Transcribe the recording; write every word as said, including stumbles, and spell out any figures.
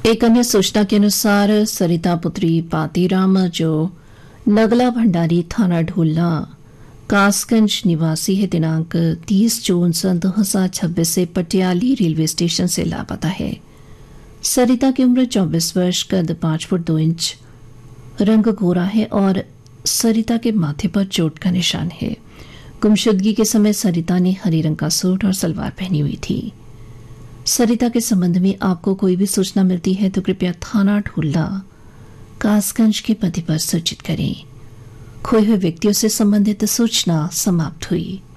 एक अन्य सूचना के अनुसार सरिता पुत्री पातीराम जो नगला भंडारी थाना ढोलना कासगंज निवासी है, दिनांक तीस जून सन दो हज़ार छब्बीस से पटियाली रेलवे स्टेशन से लापता है। सरिता की उम्र चौबीस वर्ष, कद पांच फुट दो इंच, रंग गोरा है और सरिता के माथे पर चोट का निशान है। गुमशुदगी के समय सरिता ने हरे रंग का सूट और सलवार पहनी हुई थी। सरिता के संबंध में आपको कोई भी सूचना मिलती है तो कृपया थाना ढोलना कासगंज के पते पर सूचित करें। खोए हुए व्यक्तियों से संबंधित सूचना समाप्त हुई।